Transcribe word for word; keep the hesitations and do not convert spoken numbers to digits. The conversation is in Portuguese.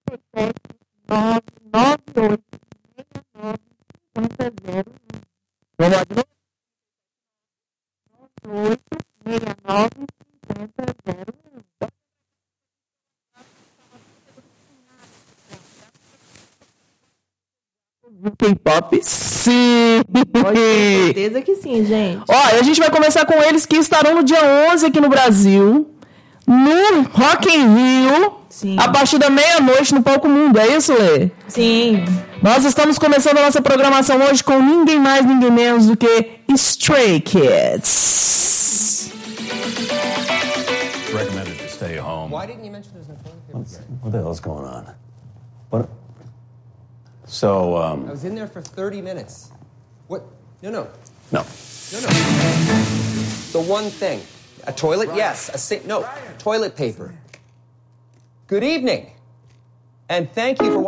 K-pop, sim! Pode ter certeza que sim, gente. Ó, e a gente vai começar com eles que estarão no dia onze aqui no Brasil, no Rock in Rio, sim. A partir da meia-noite no Palco Mundo, é isso, Lê? Sim. Nós estamos começando a nossa programação hoje com ninguém mais, ninguém menos do que Stray Kids. Recommended to stay home. Why didn't you mention there's no toilet paper here? What the hell's going on? What? So, um... I was in there for thirty minutes. What? No, no. No. No, no. The one thing. A toilet? Ryan. Yes. A si- No. Ryan. Toilet paper. Good evening. And thank you for watching.